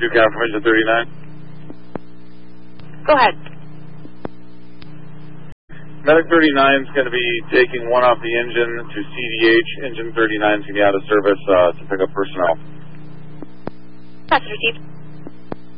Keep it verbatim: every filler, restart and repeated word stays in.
two, confirmation thirty-nine. Go ahead. Medic thirty-nine is going to be taking one off the engine to C D H. Engine thirty-nine is going to be out of service uh, to pick up personnel. That's received.